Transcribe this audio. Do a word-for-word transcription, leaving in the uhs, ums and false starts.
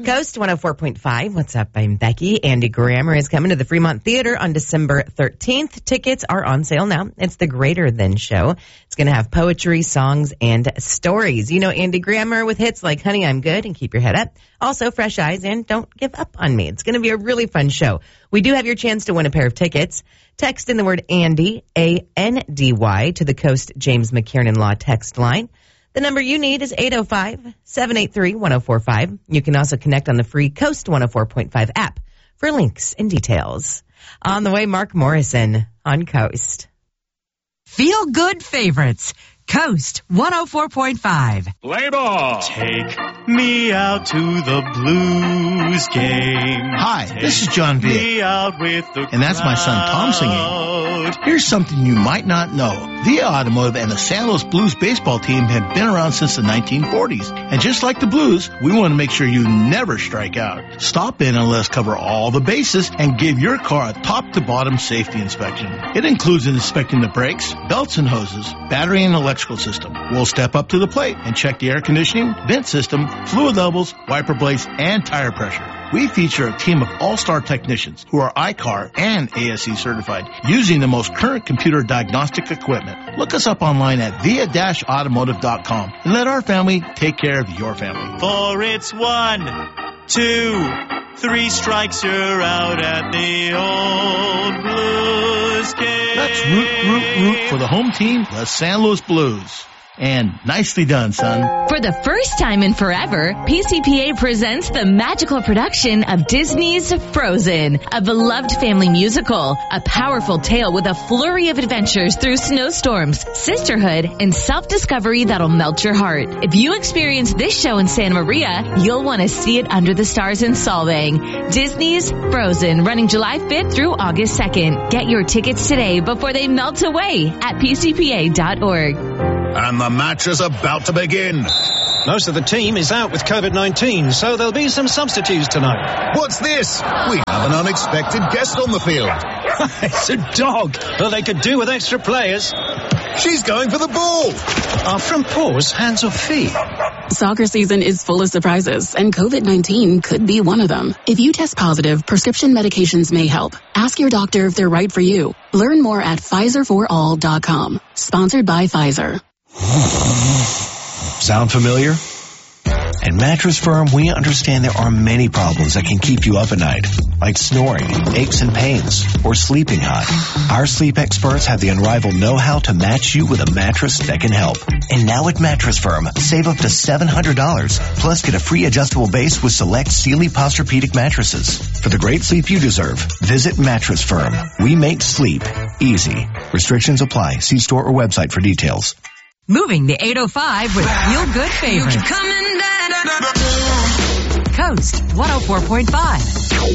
Coast one oh four point five. What's up? I'm Becky. Andy Grammer is coming to the Fremont Theater on December thirteenth. Tickets are on sale now. It's the Greater Than Show. It's going to have poetry, songs, and stories. You know Andy Grammer with hits like Honey, I'm Good and Keep Your Head Up. Also, Fresh Eyes and Don't Give Up on Me. It's going to be a really fun show. We do have your chance to win a pair of tickets. Text in the word Andy, A N D Y, to the Coast James McKiernan Law text line. The number you need is eight oh five, seven eight three, one oh four five. You can also connect on the free Coast one oh four point five app for links and details. On the way, Mark Morrison on Coast. Feel good favorites. Coast one oh four point five. Play ball. Take me out to the Blues game. Hi, Take this is John me Vick. out with the And that's my son Tom singing. Here's something you might not know. Via Automotive and the San Luis Blues baseball team have been around since the nineteen forties. And just like the Blues, we want to make sure you never strike out. Stop in and let us cover all the bases and give your car a top-to-bottom safety inspection. It includes inspecting the brakes, belts and hoses, battery and electrical system. We'll step up to the plate and check the air conditioning, vent system, fluid levels, wiper blades, and tire pressure. We feature a team of all-star technicians who are I C A R and A S E certified using the most current computer diagnostic equipment. Look us up online at via dash automotive dot com and let our family take care of your family. For it's one, two, three strikes, you're out at the old Blues game. Let's root, root, root for the home team, the San Luis Blues. And nicely done, son. For the first time in forever, P C P A presents the magical production of Disney's Frozen, a beloved family musical, a powerful tale with a flurry of adventures through snowstorms, sisterhood, and self-discovery that'll melt your heart. If you experience this show in Santa Maria, you'll want to see it under the stars in Solvang. Disney's Frozen, running July fifth through August second. Get your tickets today before they melt away at P C P A dot org. And the match is about to begin. Most of the team is out with COVID nineteen, so there'll be some substitutes tonight. What's this? We have an unexpected guest on the field. It's a dog. Well, they could do with extra players. She's going for the ball. Are from paws, hands or feet? Soccer season is full of surprises, and COVID nineteen could be one of them. If you test positive, prescription medications may help. Ask your doctor if they're right for you. Learn more at Pfizer for all dot com. Sponsored by Pfizer. Sound familiar? At Mattress Firm, we understand there are many problems that can keep you up at night, like snoring, aches and pains, or sleeping hot. Our sleep experts have the unrivaled know-how to match you with a mattress that can help. And now at Mattress Firm, save up to seven hundred dollars, plus get a free adjustable base with select Sealy Posturepedic mattresses. For the great sleep you deserve, visit Mattress Firm. We make sleep easy. Restrictions apply. See store or website for details. Moving to eight oh five with Feel Good favorites. Coast one oh four point five.